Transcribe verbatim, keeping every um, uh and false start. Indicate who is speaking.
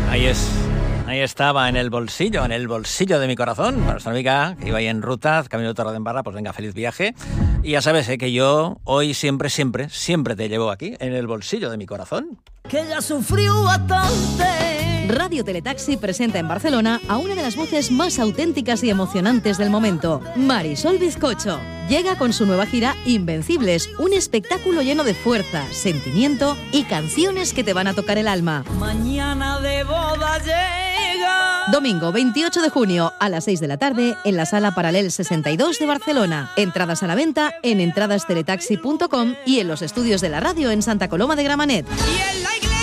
Speaker 1: Ahí es, ahí estaba, en el bolsillo, en el bolsillo de mi corazón. Para nuestra amiga que iba ahí en ruta, camino de Torredembarra, pues venga, feliz viaje. Y ya sabes, ¿eh? que yo hoy siempre, siempre, siempre te llevo aquí, en el bolsillo de mi corazón.
Speaker 2: Que ella sufrió bastante.
Speaker 3: Radio Teletaxi presenta en Barcelona a una de las voces más auténticas y emocionantes del momento, Marisol Bizcocho. Llega con su nueva gira Invencibles, un espectáculo lleno de fuerza, sentimiento y canciones que te van a tocar el alma.
Speaker 2: Mañana de boda llega.
Speaker 3: Domingo veintiocho de junio a las seis de la tarde en la Sala Paralel sesenta y dos de Barcelona. Entradas a la venta en entradas teletaxi punto com y en los estudios de la radio en Santa Coloma de Gramenet.
Speaker 2: Y en la